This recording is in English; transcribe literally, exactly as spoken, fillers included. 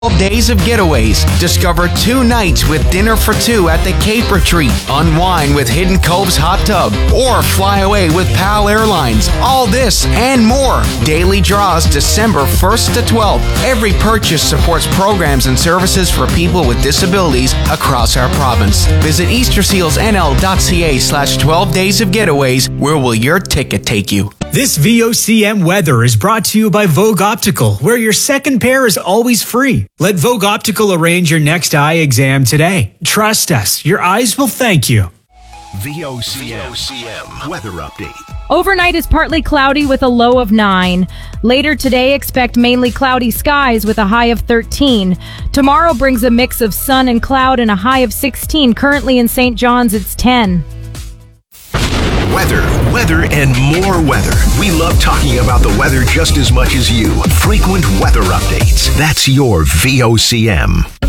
twelve Days of Getaways. Discover two nights with dinner for two at the Cape Retreat. Unwind with Hidden Cove's hot tub. Or fly away with PAL Airlines. All this and more. Daily draws December first to twelfth. Every purchase supports programs and services for people with disabilities across our province. Visit eastersealsnl.ca slash 12 Days of Getaways. Where will your ticket take you? This V O C M weather is brought to you by Vogue Optical, where your second pair is always free. Let Vogue Optical arrange your next eye exam today. Trust us, your eyes will thank you. V O C M weather update. Overnight is partly cloudy with a low of nine. Later today, expect mainly cloudy skies with a high of thirteen. Tomorrow brings a mix of sun and cloud and a high of sixteen. Currently in Saint John's, it's ten. Weather, weather, and more weather. We love talking about the weather just as much as you. Frequent weather updates. That's your V O C M.